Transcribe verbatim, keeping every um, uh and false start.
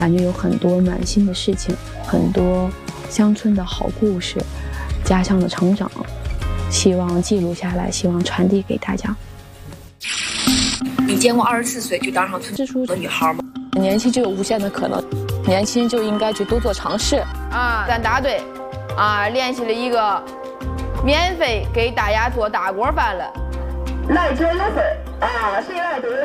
感觉有很多暖心的事情，很多乡村的好故事，家乡的成长，希望记录下来，希望传递给大家。 你见过二十四岁就当上村主的女孩吗？ 年轻就有无限的可能，年轻就应该去多做尝试。 啊，咱大队啊联系了一个免费给大家做大锅饭了。 来者有份啊，谁来都有。